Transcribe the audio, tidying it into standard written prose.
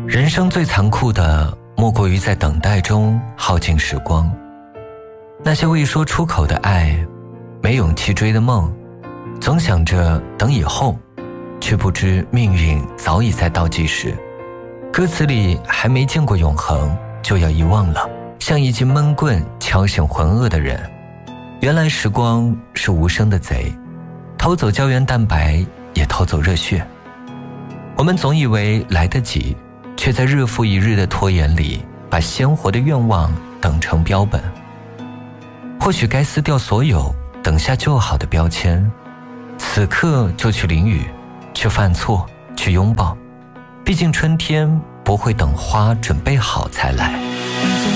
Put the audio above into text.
人生最残酷的莫过于在等待中耗尽时光。那些未说出口的爱，没勇气追的梦，总想着等以后，却不知命运早已在倒计时。歌词里还没见过永恒，就要遗忘了，像一记闷棍敲醒浑噩的人。原来时光是无声的贼，偷走胶原蛋白，也偷走热血。我们总以为来得及，却在日复一日的拖延里，把鲜活的愿望等成标本。或许该撕掉所有等下就好的标签，此刻就去淋雨，去犯错，去拥抱。毕竟春天不会等花准备好才来。